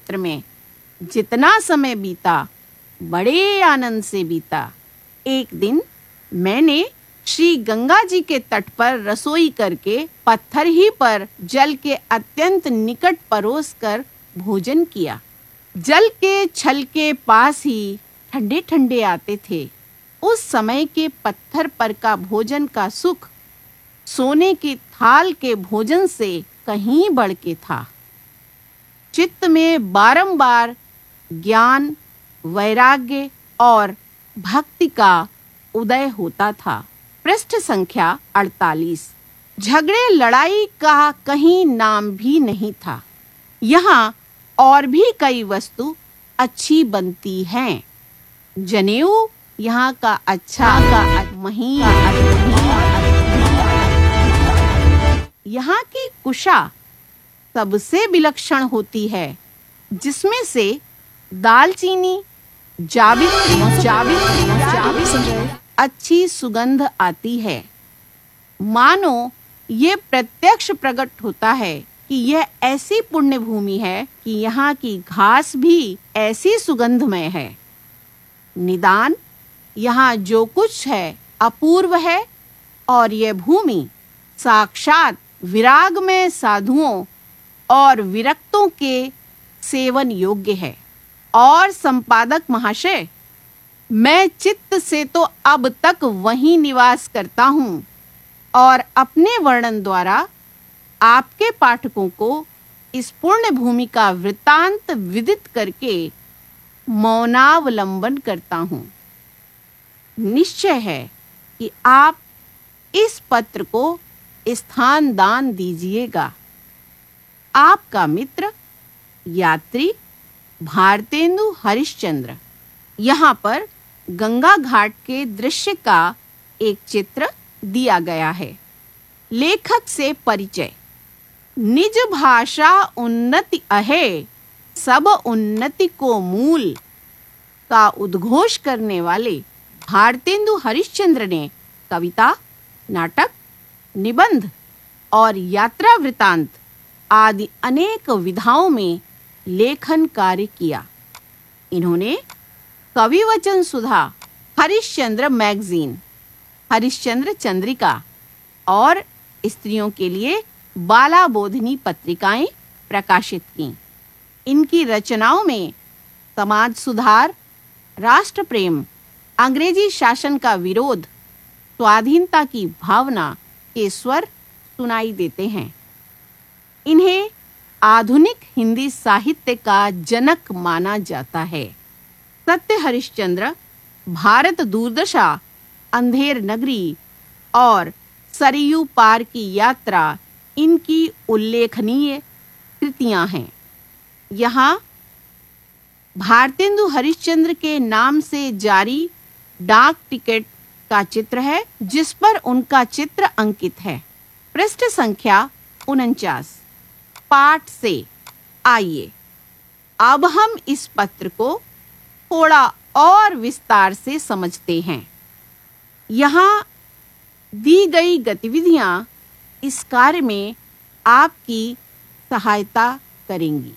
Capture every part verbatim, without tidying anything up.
क्षेत्र में जितना समय बीता बड़े आनंद से बीता। एक दिन मैंने श्री गंगा जी के तट पर रसोई करके पत्थर ही पर जल के अत्यंत निकट परोसकर भोजन किया। जल के छल के पास ही ठंडे ठंडे आते थे। उस समय के पत्थर पर का भोजन का सुख सोने की थाल के भोजन से कहीं बढ़ के था। चित्त में बारंबार ज्ञान, वैराग्य और भक्ति का उदय होता था। पृष्ठ संख्या अड़तालीस। झगड़े लड़ाई का कहीं नाम भी नहीं था। यहाँ और भी कई वस्तु अच्छी बनती हैं। जनेऊ यहाँ का अच्छा का महीन, यहाँ की कुशा सबसे विलक्षण होती है, जिसमें से दालचीनी, जावित्री, जावित्री, जावित्री अच्छी सुगंध आती है। मानो ये प्रत्यक्ष प्रकट होता है कि यह ऐसी पुण्य भूमि है कि यहाँ की घास भी ऐसी सुगंधमय है। निदान यहाँ जो कुछ है अपूर्व है और यह भूमि साक्षात विरागमय साधुओं और विरक्तों के सेवन योग्य है। और संपादक महाशय, मैं चित्त से तो अब तक वहीं निवास करता हूँ और अपने वर्णन द्वारा आपके पाठकों को इस पुण्य भूमि का वृत्तांत विदित करके मौनावलंबन करता हूँ। निश्चय है कि आप इस पत्र को स्थान दान दीजिएगा। आपका मित्र यात्री भारतेंदु हरिश्चंद्र। यहाँ पर गंगा घाट के दृश्य का एक चित्र दिया गया है। लेखक से परिचय। निज भाषा उन्नति अहे, सब उन्नति को मूल का उद्घोष करने वाले भारतेंदु हरिश्चंद्र ने कविता, नाटक, निबंध और यात्रा वृतांत आदि अनेक विधाओं में लेखन कार्य किया। इन्होंने कवि वचन सुधा, हरिश्चंद्र मैगजीन, हरिश्चंद्र चंद्रिका और स्त्रियों के लिए बाला बोधिनी पत्रिकाएं प्रकाशित की। इनकी रचनाओं में समाज सुधार, राष्ट्र प्रेम, अंग्रेजी शासन का विरोध, स्वाधीनता की भावना के स्वर सुनाई देते हैं। इन्हें आधुनिक हिंदी साहित्य का जनक माना जाता है। सत्य हरिश्चंद्र, भारत दूरदशा, अंधेर नगरी और सरयू पार की यात्रा इनकी उल्लेखनीय कृतियां हैं। यहाँ भारतेंदु हरिश्चंद्र के नाम से जारी डाक टिकट का चित्र है, जिस पर उनका चित्र अंकित है। पृष्ठ संख्या उनचास। पाठ से आइए अब हम इस पत्र को थोड़ा और विस्तार से समझते हैं। यहाँ दी गई गतिविधियां इस कार्य में आपकी सहायता करेंगी।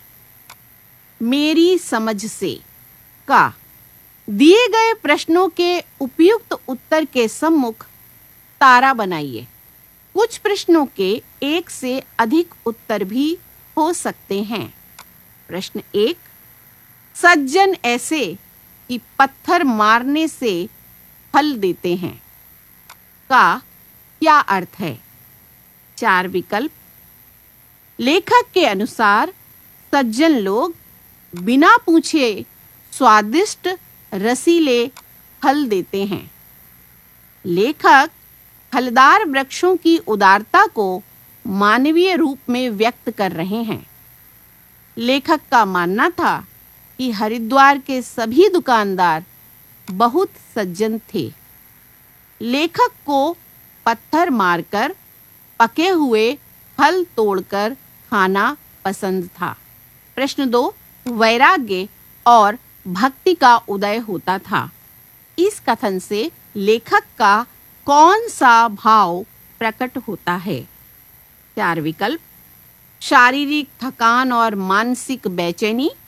मेरी समझ से का दिए गए प्रश्नों के उपयुक्त उत्तर के सम्मुख तारा बनाइए। कुछ प्रश्नों के एक से अधिक उत्तर भी हो सकते हैं। प्रश्न एक, सज्जन ऐसे कि पत्थर मारने से फल देते हैं का क्या अर्थ है? चार विकल्प। लेखक के अनुसार सज्जन लोग बिना पूछे स्वादिष्ट रसीले फल देते हैं। लेखक फलदार वृक्षों की उदारता को मानवीय रूप में व्यक्त कर रहे हैं। लेखक का मानना था कि हरिद्वार के सभी दुकानदार बहुत सज्जन थे। लेखक को पत्थर मारकर पके हुए फल तोड़कर खाना पसंद था। प्रश्न दो, वैराग्य और भक्ति का उदय होता था। इस कथन से लेखक का कौन सा भाव प्रकट होता है? चार विकल्प। शारीरिक थकान और मानसिक बेचैनी,